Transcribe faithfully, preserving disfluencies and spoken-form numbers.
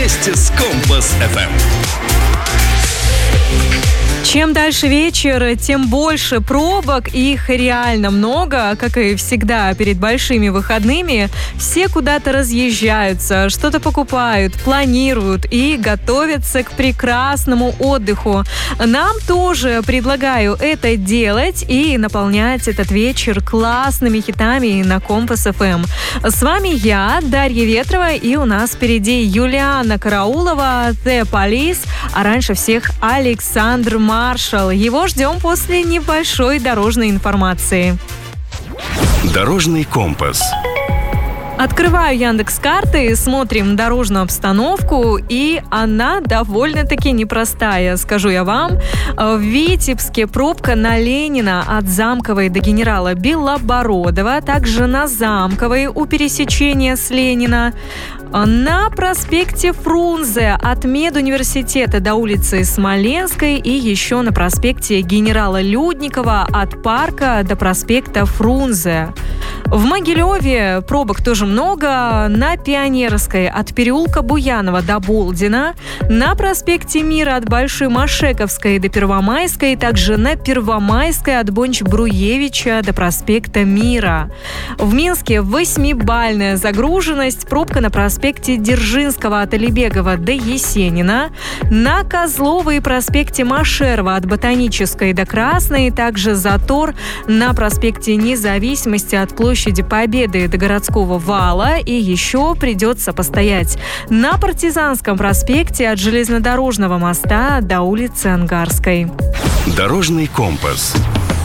вместе с Компас эф эм. Чем дальше вечер, тем больше пробок, их реально много, как и всегда перед большими выходными. Все куда-то разъезжаются, что-то покупают, планируют и готовятся к прекрасному отдыху. Нам тоже предлагаю это делать и наполнять этот вечер классными хитами на Компас эф эм. С вами я, Дарья Ветрова, и у нас впереди Юлианна Караулова, The Police, а раньше всех Александр Маршал. Его ждем после небольшой дорожной информации. Дорожный компас. Открываю Яндекс.Карты, смотрим дорожную обстановку, и она довольно-таки непростая, скажу я вам. В Витебске пробка на Ленина от Замковой до генерала Белобородова, также на Замковой у пересечения с Ленина. На проспекте Фрунзе от Медуниверситета до улицы Смоленской и еще на проспекте генерала Людникова от парка до проспекта Фрунзе. В Могилеве пробок тоже много. На Пионерской от переулка Буянова до Болдина. На проспекте Мира от Большой Машековской до Первомайской. Также на Первомайской от Бонч-Бруевича до проспекта Мира. В Минске восьмибалльная загруженность. Пробка на проспекте Дзержинского от Алибегова до Есенина. На Козловой проспекте Машерова от Ботанической до Красной. Также затор на проспекте Независимости от площади Победы до городского вала. И еще придется постоять на Партизанском проспекте от железнодорожного моста до улицы Ангарской. Дорожный компас.